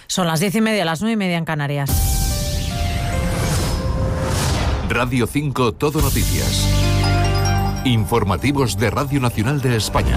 Son las 10:30, las 9:30 en Canarias. Radio 5 Todo Noticias. Informativos de Radio Nacional de España.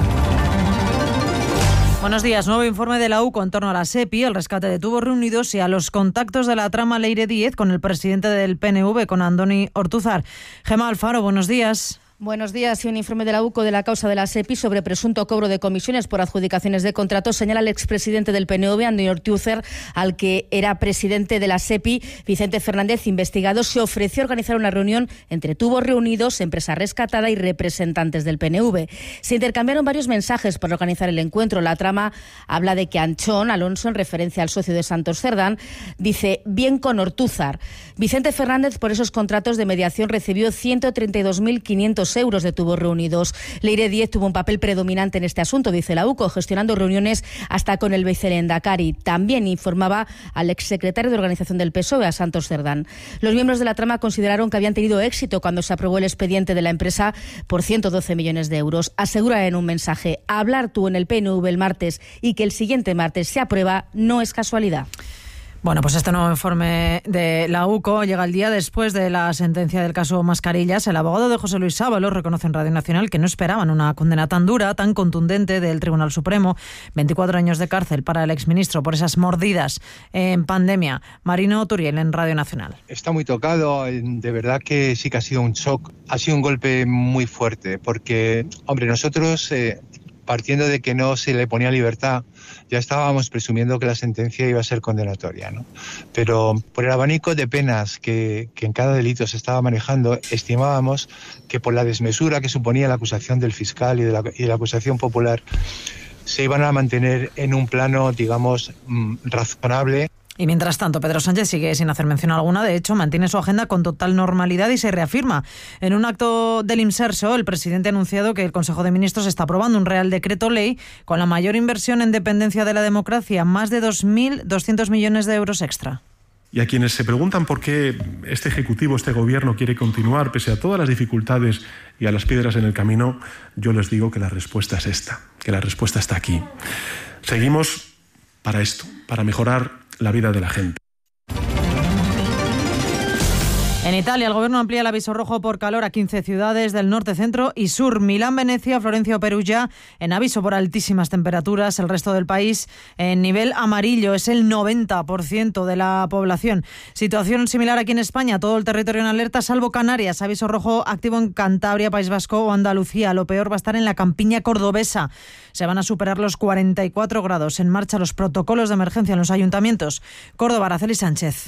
Buenos días. Nuevo informe de la UCO en torno a la SEPI, el rescate de tubos reunidos y a los contactos de la trama Leire Díez con el presidente del PNV, con Andoni Ortúzar. Gemma Alfaro, buenos días. Buenos días. Y un informe de la UCO de la causa de la SEPI sobre presunto cobro de comisiones por adjudicaciones de contratos señala al expresidente del PNV, Andoni Ortúzar, al que era presidente de la SEPI, Vicente Fernández, investigado, se ofreció a organizar una reunión entre tubos reunidos, empresa rescatada y representantes del PNV. Se intercambiaron varios mensajes para organizar el encuentro. La trama habla de que Anchón Alonso, en referencia al socio de Santos Cerdán, dice bien con Ortúzar. Vicente Fernández, por esos contratos de mediación, recibió 132.500 euros de tubos reunidos. Leire Díez tuvo un papel predominante en este asunto, dice la UCO, gestionando reuniones hasta con el vicelehendakari. También informaba al exsecretario de Organización del PSOE, a Santos Cerdán. Los miembros de la trama consideraron que habían tenido éxito cuando se aprobó el expediente de la empresa por 112 millones de euros. Asegura en un mensaje: hablar tú en el PNV el martes y que el siguiente martes se aprueba no es casualidad. Bueno, pues este nuevo informe de la UCO llega el día después de la sentencia del caso Mascarillas. El abogado de José Luis Sábalos reconoce en Radio Nacional que no esperaban una condena tan dura, tan contundente del Tribunal Supremo. 24 años de cárcel para el exministro por esas mordidas en pandemia. Marino Turiel en Radio Nacional. Está muy tocado, de verdad que sí que ha sido un shock, ha sido un golpe muy fuerte, porque, hombre, nosotros, partiendo de que no se le ponía libertad, ya estábamos presumiendo que la sentencia iba a ser condenatoria, ¿no? Pero por el abanico de penas que en cada delito se estaba manejando, estimábamos que por la desmesura que suponía la acusación del fiscal y de la acusación popular, se iban a mantener en un plano, digamos, razonable. Y mientras tanto, Pedro Sánchez sigue sin hacer mención alguna. De hecho, mantiene su agenda con total normalidad y se reafirma. En un acto del Imserso, el presidente ha anunciado que el Consejo de Ministros está aprobando un Real Decreto Ley con la mayor inversión en dependencia de la democracia, más de 2.200 millones de euros extra. Y a quienes se preguntan por qué este Ejecutivo, este Gobierno quiere continuar pese a todas las dificultades y a las piedras en el camino, yo les digo que la respuesta es esta, que la respuesta está aquí. Seguimos para esto, para mejorar la vida de la gente. En Italia, el gobierno amplía el aviso rojo por calor a 15 ciudades del norte, centro y sur. Milán, Venecia, Florencia o Perugia en aviso por altísimas temperaturas. El resto del país en nivel amarillo, es el 90% de la población. Situación similar aquí en España, todo el territorio en alerta, salvo Canarias. Aviso rojo activo en Cantabria, País Vasco o Andalucía. Lo peor va a estar en la campiña cordobesa. Se van a superar los 44 grados. En marcha los protocolos de emergencia en los ayuntamientos. Córdoba, Araceli Sánchez.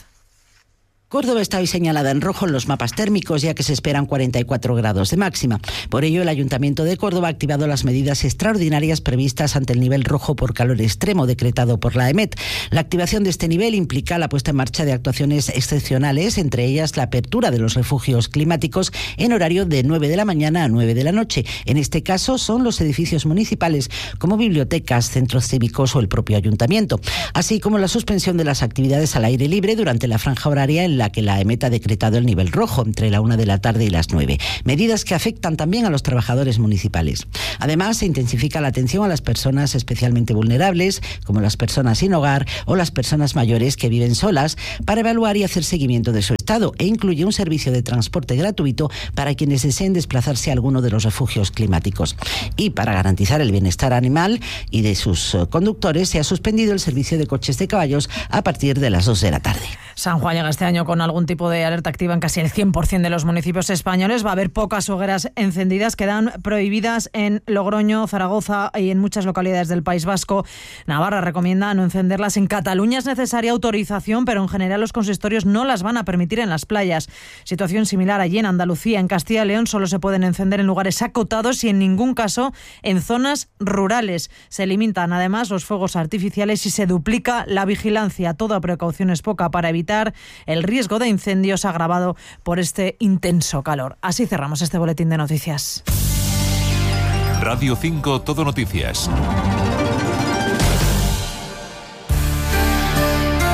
Córdoba está hoy señalada en rojo en los mapas térmicos, ya que se esperan 44 grados de máxima. Por ello, el Ayuntamiento de Córdoba ha activado las medidas extraordinarias previstas ante el nivel rojo por calor extremo decretado por la EMET. La activación de este nivel implica la puesta en marcha de actuaciones excepcionales, entre ellas la apertura de los refugios climáticos en horario de 9 de la mañana a 9 de la noche. En este caso son los edificios municipales como bibliotecas, centros cívicos o el propio Ayuntamiento, así como la suspensión de las actividades al aire libre durante la franja horaria en la que la EMET ha decretado el nivel rojo entre la 1 de la tarde y las 9. Medidas que afectan también a los trabajadores municipales. Además, se intensifica la atención a las personas especialmente vulnerables, como las personas sin hogar o las personas mayores que viven solas, para evaluar y hacer seguimiento de su estado, e incluye un servicio de transporte gratuito para quienes deseen desplazarse a alguno de los refugios climáticos. Y para garantizar el bienestar animal y de sus conductores, se ha suspendido el servicio de coches de caballos a partir de las 2 de la tarde. San Juan llega este año con algún tipo de alerta activa en casi el 100% de los municipios españoles. Va a haber pocas hogueras encendidas, quedan prohibidas en Logroño, Zaragoza y en muchas localidades del País Vasco. Navarra recomienda no encenderlas. En Cataluña es necesaria autorización, pero en general los consistorios no las van a permitir en las playas. Situación similar allí en Andalucía. En Castilla y León solo se pueden encender en lugares acotados y en ningún caso en zonas rurales. Se limitan además los fuegos artificiales y se duplica la vigilancia. Toda precaución es poca para evitar el riesgo de incendios agravado por este intenso calor. Así cerramos este boletín de noticias. Radio 5 Todo Noticias.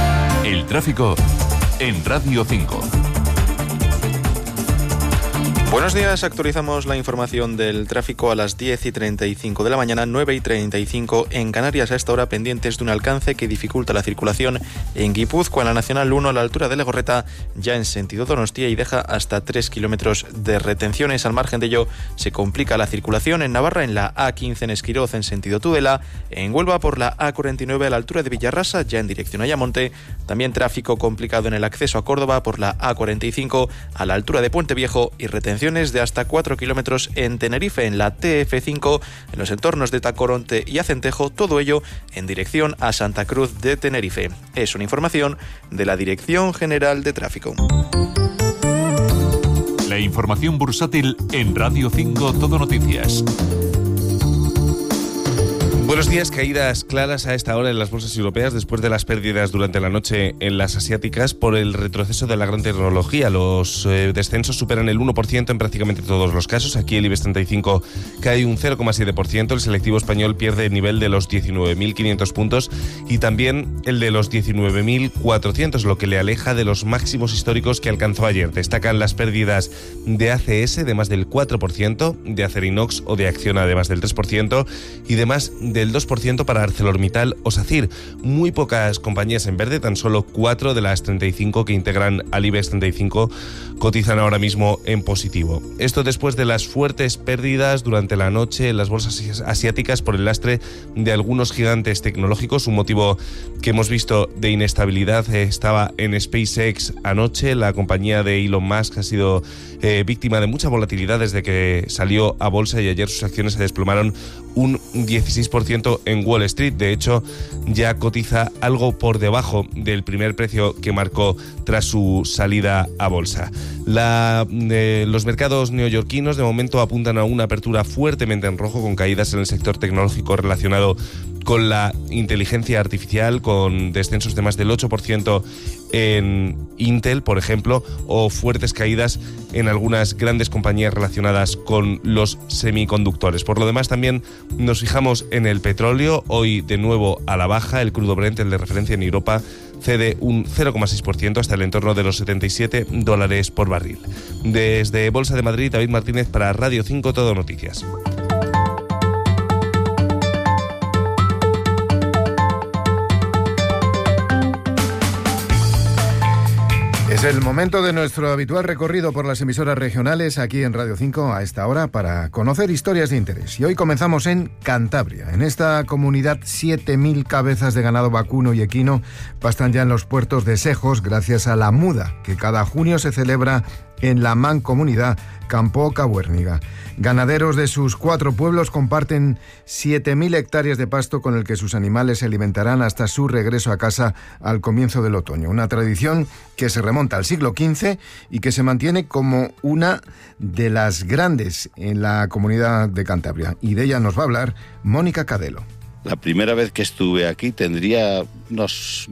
El tráfico en Radio 5. Buenos días, actualizamos la información del tráfico a las 10:35 de la mañana, 9:35 en Canarias. A esta hora pendientes de un alcance que dificulta la circulación en Guipúzcoa, en la Nacional 1 a la altura de Legorreta, ya en sentido Donostia, y deja hasta 3 kilómetros de retenciones. Al margen de ello, se complica la circulación en Navarra, en la A15 en Esquiroz en sentido Tudela, en Huelva por la A49 a la altura de Villarrasa, ya en dirección a Ayamonte. También tráfico complicado en el acceso a Córdoba por la A45 a la altura de Puente Viejo y retenciones de hasta 4 kilómetros en Tenerife, en la TF5, en los entornos de Tacoronte y Acentejo, todo ello en dirección a Santa Cruz de Tenerife. Es una información de la Dirección General de Tráfico. La información bursátil en Radio 5 Todo Noticias. Buenos días. Caídas claras a esta hora en las bolsas europeas después de las pérdidas durante la noche en las asiáticas por el retroceso de la gran tecnología. Los descensos superan el 1% en prácticamente todos los casos. Aquí el IBEX 35 cae un 0,7%. El selectivo español pierde el nivel de los 19.500 puntos y también el de los 19.400, lo que le aleja de los máximos históricos que alcanzó ayer. Destacan las pérdidas de ACS de más del 4%, de Acerinox o de Acciona de más del 3% y de más del 2% para ArcelorMittal o SACIR. Muy pocas compañías en verde, tan solo 4 de las 35 que integran al IBEX 35 cotizan ahora mismo en positivo. Esto después de las fuertes pérdidas durante la noche en las bolsas asiáticas por el lastre de algunos gigantes tecnológicos. Un motivo que hemos visto de inestabilidad estaba en SpaceX anoche. La compañía de Elon Musk ha sido víctima de mucha volatilidad desde que salió a bolsa y ayer sus acciones se desplomaron un 16% en Wall Street. De hecho, ya cotiza algo por debajo del primer precio que marcó tras su salida a bolsa. Los mercados neoyorquinos de momento apuntan a una apertura fuertemente en rojo, con caídas en el sector tecnológico relacionado con la inteligencia artificial, con descensos de más del 8% en Intel, por ejemplo, o fuertes caídas en algunas grandes compañías relacionadas con los semiconductores. Por lo demás, también nos fijamos en el petróleo, hoy de nuevo a la baja. El crudo Brent, el de referencia en Europa, cede un 0,6% hasta el entorno de los $77 por barril. Desde Bolsa de Madrid, David Martínez para Radio 5 Todo Noticias. Es el momento de nuestro habitual recorrido por las emisoras regionales aquí en Radio 5 a esta hora para conocer historias de interés. Y hoy comenzamos en Cantabria. En esta comunidad 7.000 cabezas de ganado vacuno y equino pastan ya en los puertos de Sejos gracias a la muda que cada junio se celebra en la mancomunidad Campo-Cabuérniga. Ganaderos de sus 4 pueblos comparten 7.000 hectáreas de pasto con el que sus animales se alimentarán hasta su regreso a casa al comienzo del otoño. Una tradición que se remonta al siglo XV y que se mantiene como una de las grandes en la comunidad de Cantabria. Y de ella nos va a hablar Mónica Cadelo. La primera vez que estuve aquí tendría unos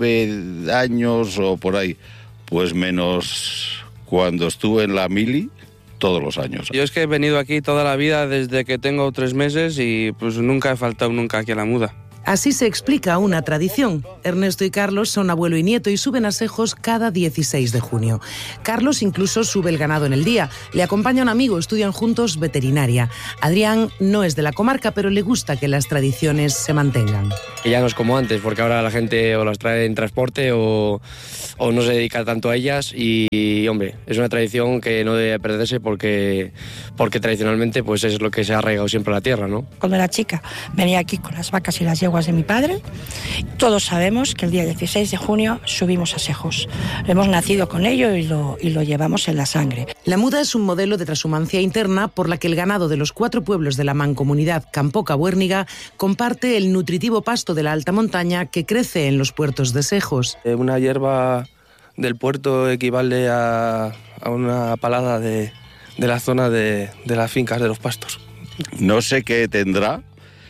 9 años o por ahí, pues menos cuando estuve en la mili todos los años. Yo es que he venido aquí toda la vida desde que tengo 3 meses y pues nunca he faltado nunca aquí a la muda. Así se explica una tradición. Ernesto y Carlos son abuelo y nieto y suben a Sejos cada 16 de junio. Carlos incluso sube el ganado en el día. Le acompaña un amigo, estudian juntos veterinaria. Adrián no es de la comarca, pero le gusta que las tradiciones se mantengan. Ya no es como antes, porque ahora la gente o las trae en transporte o no se dedica tanto a ellas y, hombre, es una tradición que no debe perderse porque tradicionalmente pues es lo que se ha arraigado siempre a la tierra, ¿no? Cuando era chica venía aquí con las vacas y las yeguas de mi padre. Todos sabemos que el día 16 de junio subimos a Sejos. Hemos nacido con ello y lo llevamos en la sangre. La muda es un modelo de transhumancia interna por la que el ganado de los 4 pueblos de la mancomunidad Campo-Cabuérniga comparte el nutritivo pasto de la alta montaña que crece en los puertos de Sejos. Una hierba del puerto equivale a una palada de la zona de las fincas de los pastos. No sé qué tendrá,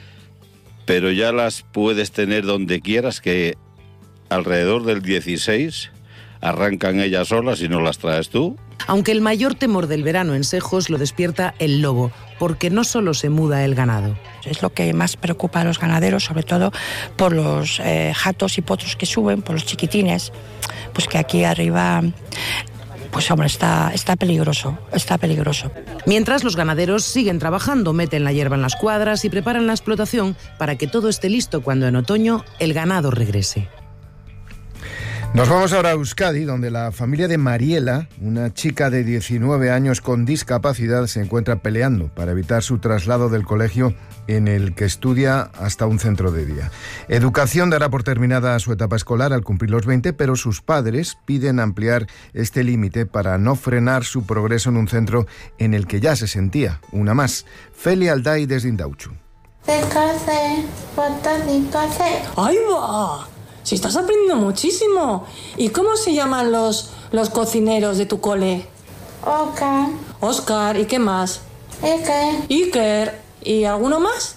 pero ya las puedes tener donde quieras, que alrededor del 16 arrancan ellas solas y no las traes tú. Aunque el mayor temor del verano en Sejos lo despierta el lobo, porque no solo se muda el ganado. Es lo que más preocupa a los ganaderos, sobre todo por los jatos y potros que suben, por los chiquitines, pues que aquí arriba pues hombre, está peligroso, está peligroso. Mientras, los ganaderos siguen trabajando, meten la hierba en las cuadras y preparan la explotación para que todo esté listo cuando en otoño el ganado regrese. Nos vamos ahora a Euskadi, donde la familia de Mariela, una chica de 19 años con discapacidad, se encuentra peleando para evitar su traslado del colegio en el que estudia hasta un centro de día. Educación dará por terminada su etapa escolar al cumplir los 20, pero sus padres piden ampliar este límite para no frenar su progreso en un centro en el que ya se sentía una más. Feli Alday desde Indauchu. ¡Ahí va! Si estás aprendiendo muchísimo. ¿Y cómo se llaman los cocineros de tu cole? Oscar. ¿Y qué más? Iker. ¿Y alguno más?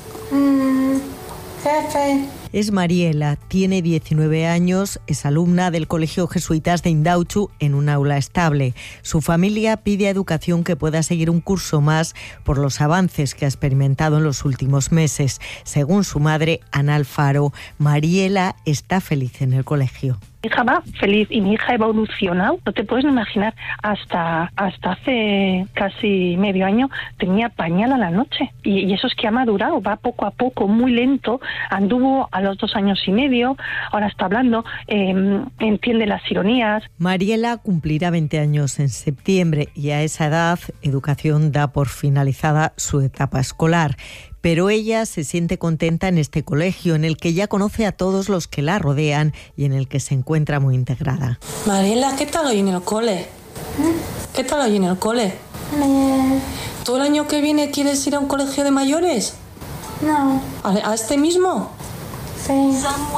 Jefe. Es Mariela, tiene 19 años, es alumna del Colegio Jesuitas de Indauchu en un aula estable. Su familia pide a Educación que pueda seguir un curso más por los avances que ha experimentado en los últimos meses. Según su madre, Ana Alfaro, Mariela está feliz en el colegio. Mi hija va feliz y mi hija ha evolucionado. No te puedes imaginar, hasta hace casi medio año tenía pañal a la noche. Y eso es que ha madurado, va poco a poco, muy lento. Anduvo a los 2 años y medio, ahora está hablando, entiende las ironías. Mariela cumplirá 20 años en septiembre y a esa edad Educación da por finalizada su etapa escolar. Pero ella se siente contenta en este colegio, en el que ya conoce a todos los que la rodean y en el que se encuentra muy integrada. Mariela, ¿qué tal hoy en el cole? ¿Qué tal hoy en el cole? ¿Tú el año que viene quieres ir a un colegio de mayores? No. ¿A este mismo? Sí.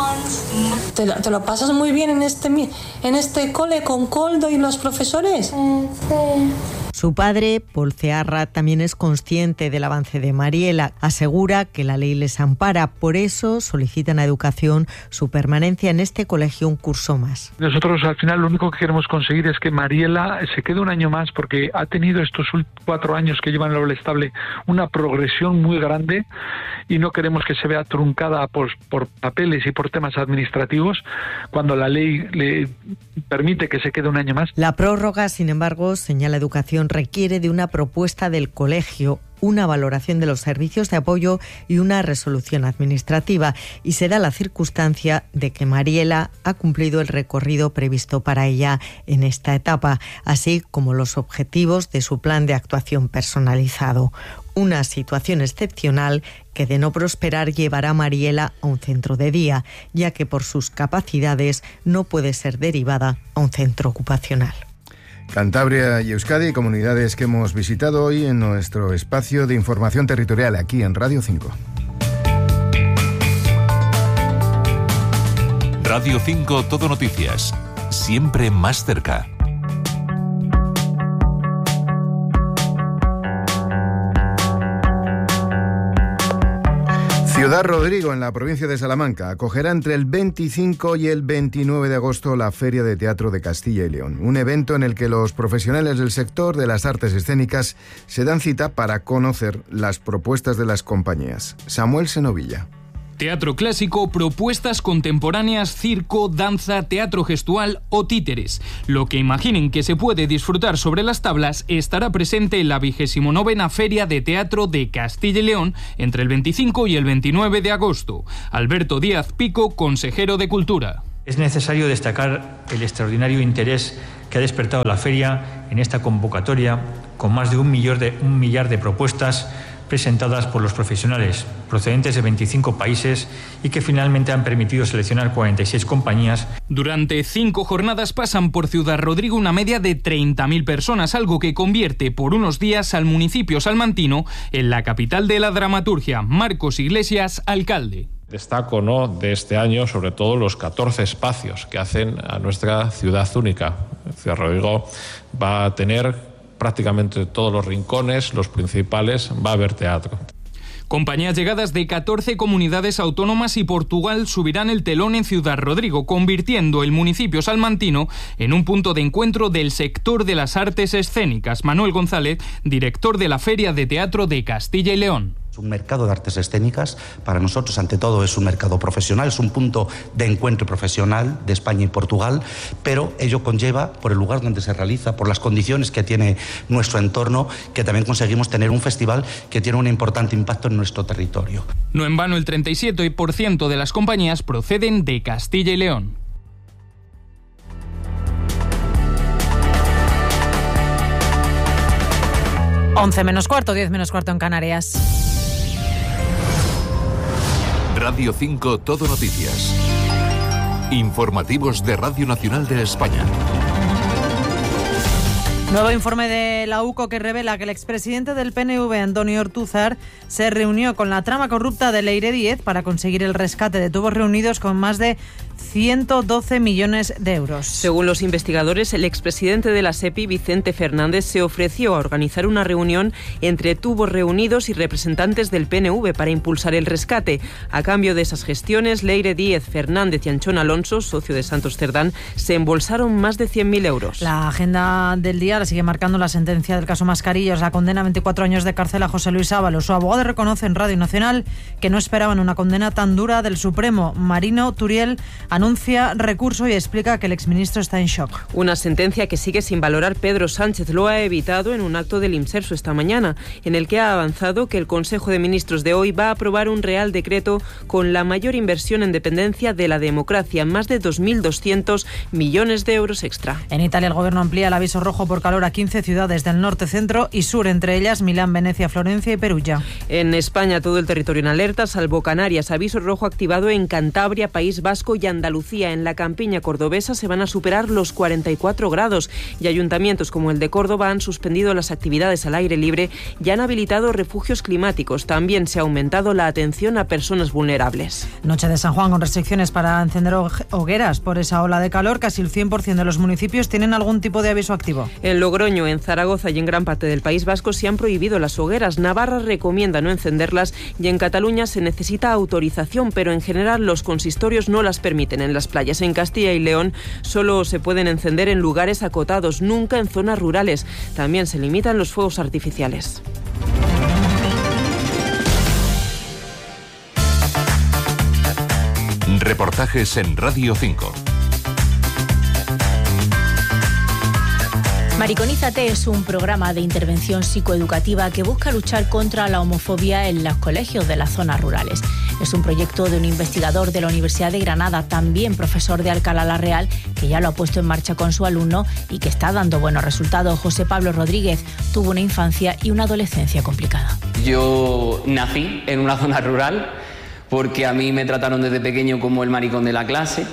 ¿Te lo pasas muy bien en este cole con Coldo y los profesores? Sí. Su padre, Paul Cearra, también es consciente del avance de Mariela. Asegura que la ley les ampara, por eso solicitan a Educación su permanencia en este colegio un curso más. Nosotros al final lo único que queremos conseguir es que Mariela se quede un año más, porque ha tenido estos 4 años que lleva en el aula estable una progresión muy grande y no queremos que se vea truncada por papeles y por temas administrativos cuando la ley le permite que se quede un año más. La prórroga, sin embargo, señala Educación, requiere de una propuesta del colegio, una valoración de los servicios de apoyo y una resolución administrativa, y se da la circunstancia de que Mariela ha cumplido el recorrido previsto para ella en esta etapa, así como los objetivos de su plan de actuación personalizado. Una situación excepcional que, de no prosperar, llevará a Mariela a un centro de día, ya que por sus capacidades no puede ser derivada a un centro ocupacional. Cantabria y Euskadi, comunidades que hemos visitado hoy en nuestro espacio de información territorial aquí en Radio 5. Radio 5 Todo Noticias, siempre más cerca. Ciudad Rodrigo, en la provincia de Salamanca, acogerá entre el 25 y el 29 de agosto la Feria de Teatro de Castilla y León, un evento en el que los profesionales del sector de las artes escénicas se dan cita para conocer las propuestas de las compañías. Samuel Senovilla. Teatro clásico, propuestas contemporáneas, circo, danza, teatro gestual o títeres. Lo que imaginen que se puede disfrutar sobre las tablas estará presente en la 29ª Feria de Teatro de Castilla y León entre el 25 y el 29 de agosto. Alberto Díaz Pico, consejero de Cultura. Es necesario destacar el extraordinario interés que ha despertado la feria en esta convocatoria, con más de un millar de propuestas presentadas por los profesionales procedentes de 25 países y que finalmente han permitido seleccionar 46 compañías. Durante 5 jornadas pasan por Ciudad Rodrigo una media de 30.000 personas, algo que convierte por unos días al municipio salmantino en la capital de la dramaturgia. Marcos Iglesias, alcalde. Destaco de este año sobre todo los 14 espacios que hacen a nuestra ciudad única. Ciudad Rodrigo va a tener prácticamente todos los rincones, los principales, va a haber teatro. Compañías llegadas de 14 comunidades autónomas y Portugal subirán el telón en Ciudad Rodrigo, convirtiendo el municipio salmantino en un punto de encuentro del sector de las artes escénicas. Manuel González, director de la Feria de Teatro de Castilla y León. Un mercado de artes escénicas, para nosotros, ante todo, es un mercado profesional, es un punto de encuentro profesional de España y Portugal, pero ello conlleva, por el lugar donde se realiza, por las condiciones que tiene nuestro entorno, que también conseguimos tener un festival que tiene un importante impacto en nuestro territorio. No en vano, el 37% de las compañías proceden de Castilla y León. Once menos cuarto, 10 menos cuarto en Canarias. Radio 5 Todo Noticias. Informativos de Radio Nacional de España. Nuevo informe de la UCO que revela que el expresidente del PNV, Antonio Ortúzar, se reunió con la trama corrupta de Leire Díez para conseguir el rescate de tubos reunidos con más de 112 millones de euros. Según los investigadores, el expresidente de la SEPI, Vicente Fernández, se ofreció a organizar una reunión entre tubos reunidos y representantes del PNV para impulsar el rescate. A cambio de esas gestiones, Leire Díez, Fernández y Anchón Alonso, socio de Santos Cerdán, se embolsaron más de 100.000 euros. La agenda del día la sigue marcando la sentencia del caso Mascarillas. La condena a 24 años de cárcel a José Luis Ábalos. Su abogado reconoce en Radio Nacional que no esperaban una condena tan dura del Supremo. Marino Turiel anuncia recurso y explica que el exministro está en shock. Una sentencia que sigue sin valorar Pedro Sánchez. Lo ha evitado en un acto del IMSERSO esta mañana, en el que ha avanzado que el Consejo de Ministros de hoy va a aprobar un Real Decreto con la mayor inversión en dependencia de la democracia, más de 2.200 millones de euros extra. En Italia, el gobierno amplía el aviso rojo por calor a 15 ciudades del norte, centro y sur, entre ellas Milán, Venecia, Florencia y Perugia. En España, todo el territorio en alerta, salvo Canarias. Aviso rojo activado en Cantabria, País Vasco y Andalucía. En la campiña cordobesa se van a superar los 44 grados y ayuntamientos como el de Córdoba han suspendido las actividades al aire libre y han habilitado refugios climáticos. También se ha aumentado la atención a personas vulnerables. Noche de San Juan con restricciones para encender hogueras por esa ola de calor. Casi el 100% de los municipios tienen algún tipo de aviso activo. En Logroño, en Zaragoza y en gran parte del País Vasco se han prohibido las hogueras. Navarra recomienda no encenderlas y en Cataluña se necesita autorización, pero en general los consistorios no las permiten en las playas. En Castilla y León solo se pueden encender en lugares acotados, nunca en zonas rurales. También se limitan los fuegos artificiales. Reportajes en Radio 5. Mariconízate es un programa de intervención psicoeducativa que busca luchar contra la homofobia en los colegios de las zonas rurales. Es un proyecto de un investigador de la Universidad de Granada, también profesor de Alcalá la Real, que ya lo ha puesto en marcha con su alumno y que está dando buenos resultados. José Pablo Rodríguez tuvo una infancia y una adolescencia complicada. Yo nací en una zona rural porque a mí me trataron desde pequeño como el maricón de la clase,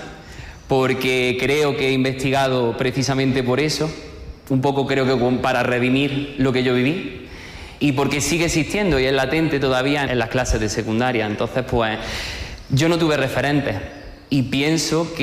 porque creo que he investigado precisamente por eso, un poco creo que para redimir lo que yo viví, y porque sigue existiendo y es latente todavía en las clases de secundaria. Entonces, pues, yo no tuve referentes y pienso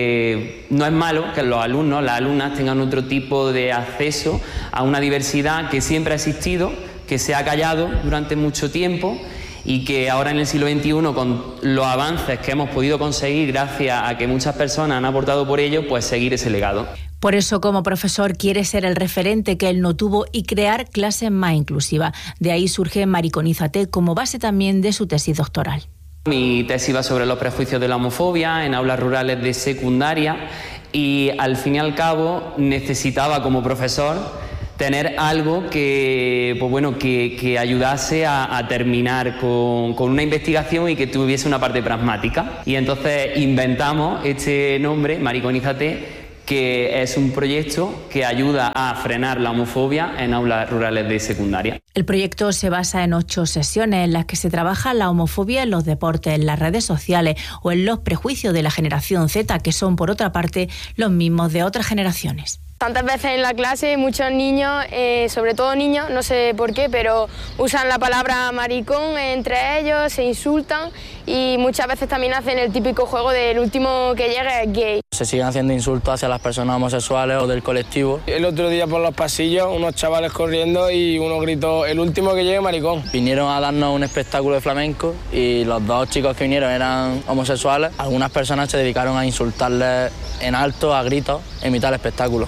que no es malo que los alumnos, las alumnas tengan otro tipo de acceso a una diversidad que siempre ha existido, que se ha callado durante mucho tiempo y que ahora en el siglo XXI, con los avances que hemos podido conseguir gracias a que muchas personas han aportado por ello, pues seguir ese legado. Por eso, como profesor, quiere ser el referente que él no tuvo y crear clases más inclusivas. De ahí surge Mariconízate como base también de su tesis doctoral. Mi tesis va sobre los prejuicios de la homofobia en aulas rurales de secundaria y, al fin y al cabo, necesitaba como profesor tener algo que, pues bueno, que ayudase a terminar con una investigación y que tuviese una parte pragmática. Y entonces inventamos este nombre, Mariconízate, que es un proyecto que ayuda a frenar la homofobia en aulas rurales de secundaria. El proyecto se basa en 8 sesiones en las que se trabaja la homofobia en los deportes, en las redes sociales o en los prejuicios de la generación Z, que son, por otra parte, los mismos de otras generaciones. Tantas veces en la clase muchos niños, sobre todo niños, no sé por qué, pero usan la palabra maricón entre ellos, se insultan y muchas veces también hacen el típico juego del último que llegue es gay. Se siguen haciendo insultos hacia las personas homosexuales o del colectivo. El otro día por los pasillos, unos chavales corriendo y uno gritó, el último que llegue maricón. Vinieron a darnos un espectáculo de flamenco y los 2 chicos que vinieron eran homosexuales. Algunas personas se dedicaron a insultarles en alto, a gritos, en mitad del espectáculo.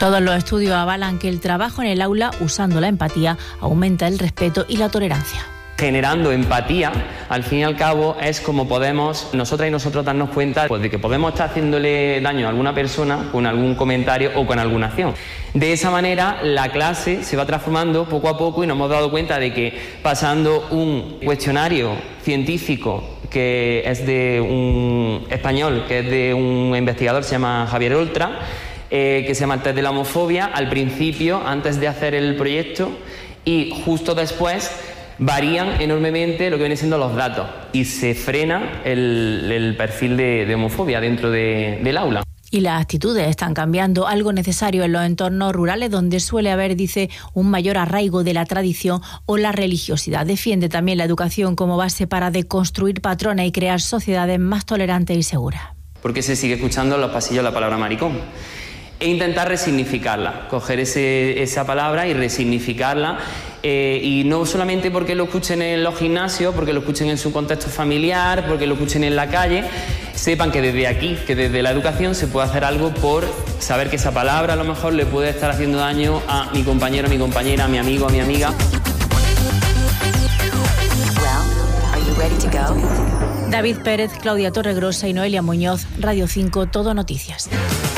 Todos los estudios avalan que el trabajo en el aula, usando la empatía, aumenta el respeto y la tolerancia. Generando empatía, al fin y al cabo, es como podemos nosotras y nosotros darnos cuenta pues, de que podemos estar haciéndole daño a alguna persona con algún comentario o con alguna acción. De esa manera, la clase se va transformando poco a poco y nos hemos dado cuenta de que pasando un cuestionario científico que es de un español, que es de un investigador, se llama Javier Oltra, que se llama el test de la homofobia, al principio, antes de hacer el proyecto, y justo después varían enormemente lo que vienen siendo los datos y se frena el perfil de homofobia dentro del aula. Y las actitudes están cambiando, algo necesario en los entornos rurales donde suele haber, dice, un mayor arraigo de la tradición o la religiosidad. Defiende también la educación como base para deconstruir patrones y crear sociedades más tolerantes y seguras. Porque se sigue escuchando en los pasillos la palabra maricón. E intentar resignificarla, coger esa palabra y resignificarla, y no solamente porque lo escuchen en los gimnasios, porque lo escuchen en su contexto familiar, porque lo escuchen en la calle, sepan que desde aquí, que desde la educación se puede hacer algo por saber que esa palabra a lo mejor le puede estar haciendo daño a mi compañero, a mi compañera, a mi amigo, a mi amiga. David Pérez, Claudia Torregrosa y Noelia Muñoz, Radio 5, Todo Noticias.